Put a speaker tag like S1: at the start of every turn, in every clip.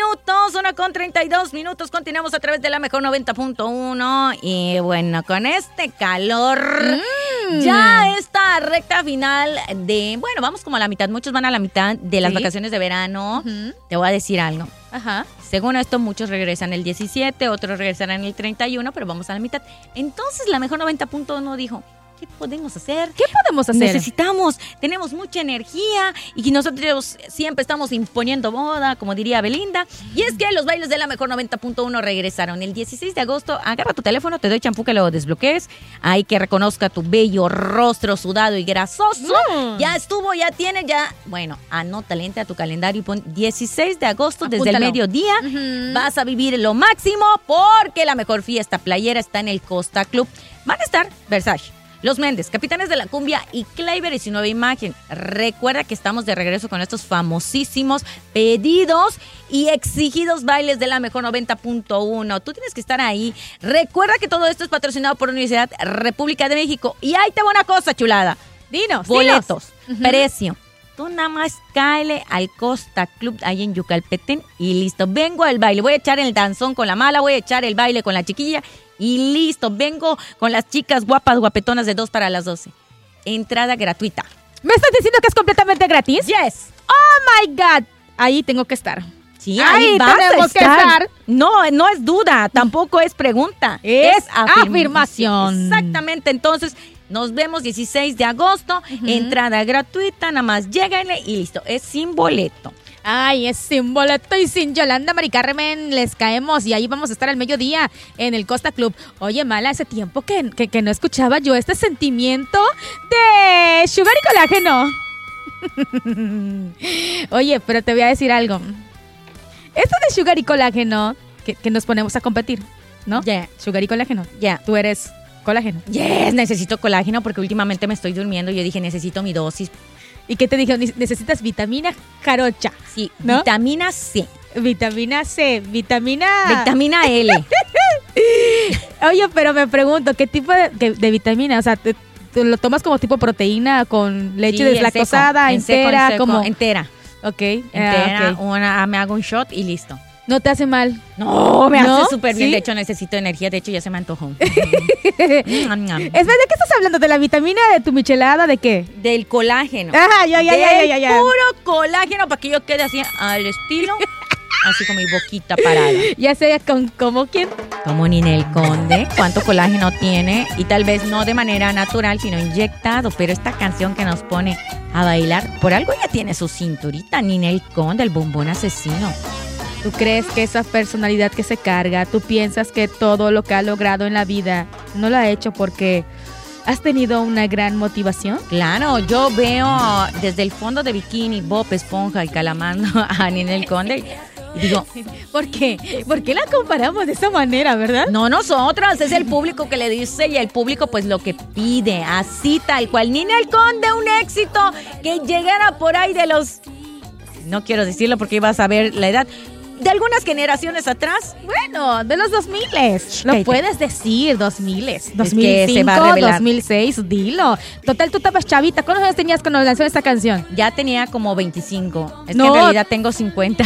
S1: minutos, 1:32. Continuamos a través de la mejor 90.1. Y bueno, con este calor, ya esta recta final de, bueno, vamos como a la mitad. Muchos van a la mitad de las vacaciones de verano. Te voy a decir algo.
S2: Ajá.
S1: Según esto, muchos regresan el 17, otros regresarán el 31, pero vamos a la mitad. Entonces, la mejor 90.1 dijo, ¿qué podemos hacer?
S2: ¿Qué podemos hacer?
S1: Tenemos mucha energía y nosotros siempre estamos imponiendo moda, como diría Belinda. Y es que los bailes de la mejor 90.1 regresaron el 16 de agosto. Agarra tu teléfono, te doy champú que lo desbloquees. Ahí que reconozca tu bello rostro sudado y grasoso. Ya estuvo, ya tiene, ya. Bueno, anótale, entra a tu calendario y pon 16 de agosto. Apúntalo. Desde el mediodía. Vas a vivir lo máximo porque la mejor fiesta playera está en el Costa Club. Van a estar Versace, Los Méndez, Capitanes de la Cumbia y Kleiber y su nueva imagen. Recuerda que estamos de regreso con estos famosísimos pedidos y exigidos bailes de la mejor 90.1. Tú tienes que estar ahí. Recuerda que todo esto es patrocinado por Universidad República de México. Y ahí te va una cosa, chulada.
S2: Dinos.
S1: Boletos, precio. Tú nada más cáele al Costa Club ahí en Yucalpetén y listo. Vengo al baile. Voy a echar el danzón con la mala, voy a echar el baile con la chiquilla. Y listo, vengo con las chicas guapas, guapetonas de 2 para las 12. Entrada gratuita.
S2: ¿Me estás diciendo que es completamente gratis?
S1: Yes.
S2: Oh my God. Ahí tengo que estar.
S1: Sí, ahí vas
S2: tenemos que estar.
S1: No es duda, tampoco es pregunta. Es
S2: afirmación.
S1: Exactamente, entonces nos vemos 16 de agosto. Entrada gratuita, nada más lléguenle y listo. Es sin boleto.
S2: Ay, es sin boleto y sin Yolanda Mari Carmen, les caemos y ahí vamos a estar al mediodía en el Costa Club. Oye, Mala, hace tiempo que no escuchaba yo este sentimiento de sugar y colágeno. Oye, pero te voy a decir algo. Esto de sugar y colágeno, que nos ponemos a competir, ¿no?
S1: Yeah.
S2: Sugar y colágeno.
S1: Yeah.
S2: Tú eres colágeno.
S1: Yes, necesito colágeno porque últimamente me estoy durmiendo y yo dije, necesito mi dosis.
S2: ¿Y qué te dijo? Necesitas vitamina jarocha.
S1: Sí,
S2: ¿no?
S1: Vitamina C.
S2: Vitamina C, vitamina
S1: L.
S2: Oye, pero me pregunto, ¿qué tipo de vitamina? O sea, ¿te lo tomas como tipo proteína con leche deslactosada, entera? Como
S1: entera.
S2: Ok.
S1: Entera,
S2: okay.
S1: Me hago un shot y listo.
S2: ¿No te hace mal?
S1: No, me hace súper bien.
S2: ¿Sí?
S1: De hecho, necesito energía. De hecho, ya se me antojó.
S2: ¿De qué estás hablando? ¿De la vitamina de tu michelada? ¿De qué?
S1: Del colágeno.
S2: Ajá, ya.
S1: Puro colágeno para que yo quede así al estilo. Así con mi boquita parada.
S2: Ya sé, ¿como quién?
S1: Como Ninel Conde. ¿Cuánto colágeno tiene? Y tal vez no de manera natural, sino inyectado. Pero esta canción que nos pone a bailar, por algo ya tiene su cinturita. Ninel Conde, el bombón asesino.
S2: ¿Tú crees que esa personalidad que se carga, tú piensas que todo lo que ha logrado en la vida no lo ha hecho porque has tenido una gran motivación?
S1: Claro, yo veo desde el fondo de bikini Bob Esponja y Calamando a Ninel Conde y digo,
S2: ¿por qué? ¿Por qué la comparamos de esa manera, verdad?
S1: No nosotras, es el público que le dice y el público pues lo que pide, así tal cual. Ninel Conde, un éxito que llegara por ahí de los, no quiero decirlo porque ibas a ver la edad, de algunas generaciones atrás.
S2: Bueno, de los 2000s. Lo puedes decir, 2000s. 2005,
S1: se va a revelar.
S2: 2006, dilo. Total, tú estabas chavita. ¿Cuántos años tenías cuando lanzó esta canción?
S1: Ya tenía como 25. Es que en realidad tengo 50.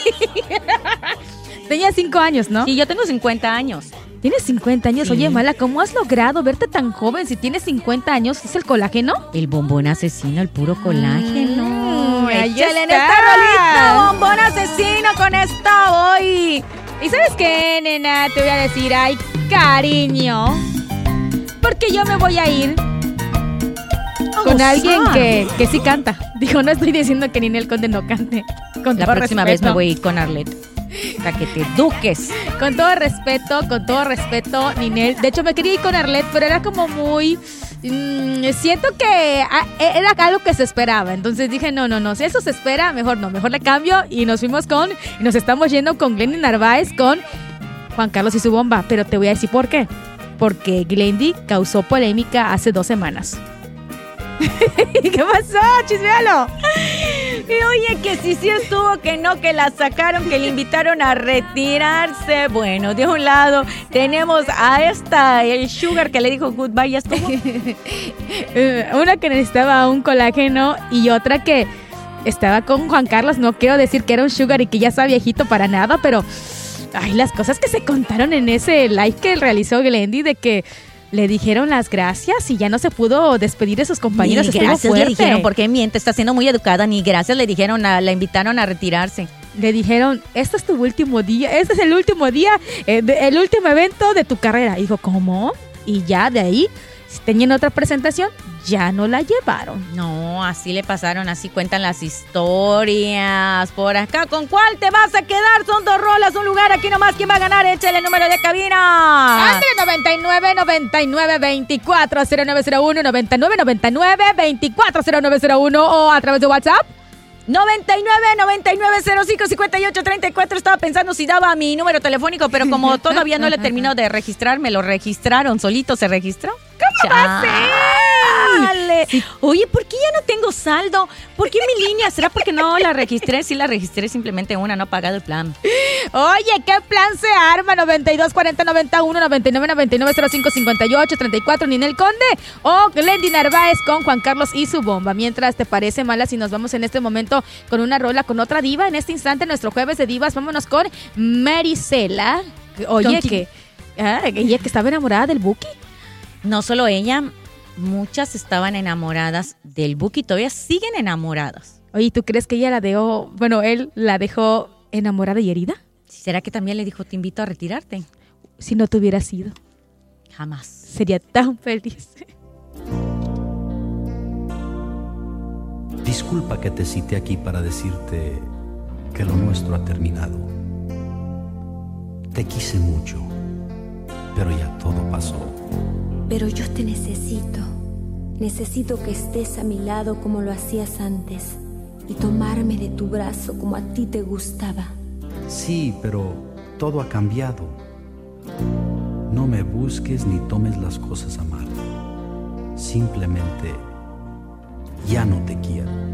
S2: Tenías 5 años, ¿no?
S1: Sí, yo tengo 50 años.
S2: ¿Tienes 50 años? Sí. Oye, Mala, ¿cómo has logrado verte tan joven si tienes 50 años? ¿Es el colágeno?
S1: El bombón asesino, el puro colágeno.
S2: Échale
S1: en esta rolita, bombón asesino, con esta voy.
S2: ¿Y sabes qué, nena? Te voy a decir, ay, cariño, porque yo me voy a ir con alguien que sí canta. Digo, no estoy diciendo que Ninel Conde no cante.
S1: La próxima vez me voy a ir con Arlette. Para que te eduques.
S2: Con todo respeto, Ninel. De hecho, me quería ir con Arlette, pero era como muy... siento que era algo que se esperaba. Entonces dije, no, si eso se espera, mejor no. Mejor le cambio y nos estamos yendo con Glendy Narváez, con Juan Carlos y su bomba. Pero te voy a decir por qué. Porque Glendy causó polémica hace 2 semanas. ¿Qué pasó? Chisméalo.
S1: Y oye, que sí estuvo, que no, que la sacaron, que le invitaron a retirarse. Bueno, de un lado tenemos a el Sugar que le dijo goodbye, ya estuvo.
S2: Una que necesitaba un colágeno y otra que estaba con Juan Carlos. No quiero decir que era un sugar y que ya está viejito para nada, pero ay, las cosas que se contaron en ese live que realizó Glendy, de que le dijeron las gracias y ya no se pudo despedir de sus compañeros.
S1: Ni
S2: Estuvo
S1: gracias
S2: fuerte.
S1: le dijeron, porque miente, está siendo muy educada. Ni gracias le dijeron, la invitaron a retirarse.
S2: Le dijeron, este es tu último día, este es el último día, el último evento de tu carrera. Y dijo, ¿cómo? Y ya de ahí, si tenían otra presentación, ya no la llevaron.
S1: No, así le pasaron, así cuentan las historias. Por acá, ¿con cuál te vas a quedar? Son 2 rolas, un lugar aquí nomás. ¿Quién va a ganar? Échale el número de cabina.
S2: Entre 99 99 24 0901, 99 99 24 0901 o a través de WhatsApp.
S1: 99-99-05-58-34. Estaba pensando si daba mi número telefónico, pero como todavía no le termino de registrar, me lo registraron. ¿Solito se registró?
S2: ¿Cómo va a ser?
S1: Sí. Oye, ¿por qué ya no tengo saldo? ¿Por qué mi línea? ¿Será porque no la registré? Sí la registré, simplemente una, no ha pagado el plan.
S2: Oye, ¿qué plan se arma? 92 40 91 99 99 05 58 34 Ninel Conde o Glendy Narváez con Juan Carlos y su bomba. Mientras, ¿te parece, Mala, si nos vamos en este momento con una rola con otra diva? En este instante, nuestro jueves de divas, vámonos con Marisela. Oye, que ella que estaba enamorada del Buki.
S1: No solo ella, muchas estaban enamoradas del Buki, todavía siguen enamoradas.
S2: Oye, ¿tú crees que ella la dejó, él la dejó enamorada y herida?
S1: ¿Será que también le dijo, te invito a retirarte?
S2: Si no te hubiera sido.
S1: Jamás.
S2: Sería tan feliz.
S3: Disculpa que te cité aquí para decirte que lo nuestro ha terminado. Te quise mucho, pero ya todo pasó.
S4: Pero yo te necesito. Necesito que estés a mi lado como lo hacías antes y tomarme de tu brazo como a ti te gustaba.
S3: Sí, pero todo ha cambiado. No me busques ni tomes las cosas a mal. Simplemente ya no te quiero.